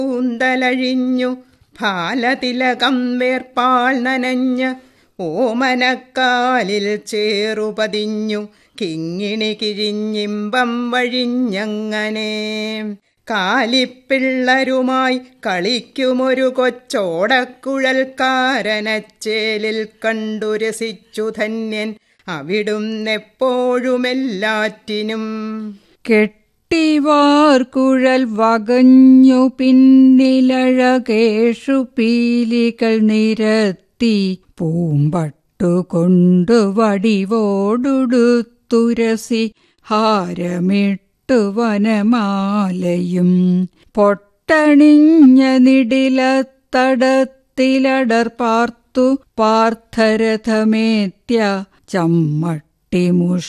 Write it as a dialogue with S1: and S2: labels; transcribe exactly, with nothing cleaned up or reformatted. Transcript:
S1: കൂന്തലഴിഞ്ഞു ഭാലതിലകം വേർപ്പാൾ നനഞ്ഞ് ഓമനക്കാലിൽ ചേറുപതിഞ്ഞു കിങ്ങിണി കിഴിഞ്ഞിമ്പം വഴിഞ്ഞങ്ങനെ കാലിപ്പിള്ളരുമായി കളിക്കുമൊരു കൊച്ചോടക്കുഴൽക്കാരനച്ചേലിൽ കണ്ടു രസിച്ചു ധന്യൻ അവിടുന്നെപ്പോഴുമെല്ലാറ്റിനും.
S2: കെട്ടിവാർക്കുഴൽ വകഞ്ഞു പിന്നിലഴകേഷു പീലികൾ നിരത്തി പൂമ്പട്ടുകൊണ്ടു വടിവോടുടുത്തുരസി ഹാരമിട്ടു വനമാലയും പൊട്ടണിഞ്ഞ നിടിലത്തടത്തിലടർ പാർത്തു പാർത്ഥരഥമേത്യ ചമ്മട്ടിമുഷ